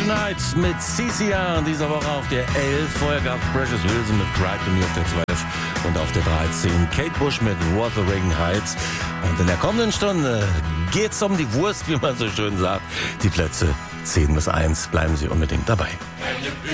Tonight mit CCR in dieser Woche auf der 11. Vorher gab Precious Wilson mit Cry to Me auf der 12 und auf der 13 Kate Bush mit Wuthering Heights. Und in der kommenden Stunde geht's um die Wurst, wie man so schön sagt. Die Plätze 10 bis 1. Bleiben Sie unbedingt dabei.